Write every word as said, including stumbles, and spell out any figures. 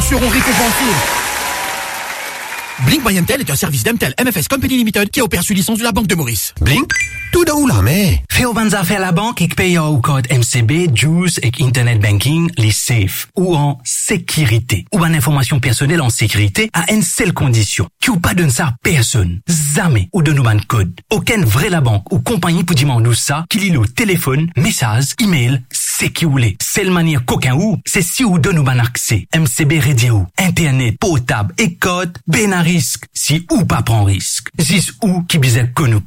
seront récompensés. Blink by M T L est un service d'M T L M F S Company Limited qui opère sous licence de la Banque de Maurice. Blink? Tout dans la mais. Fais au banza faire la banque et paye au code M C B, Juice et Internet Banking, les safe ou en sécurité. Ou en information personnelle en sécurité à une seule condition. Qui ou pas donne ça à personne. Jamais ou donne un code. Aucun vrai la banque ou compagnie pour demander ça qu'il lit le téléphone, message, email, c'est qui ou les. Seule manière qu'aucun ou, c'est si ou donne un accès. M C B radio, Internet, potable et code, ben à risque. Si ou pas prend risque. Zis ou qui bisait connu.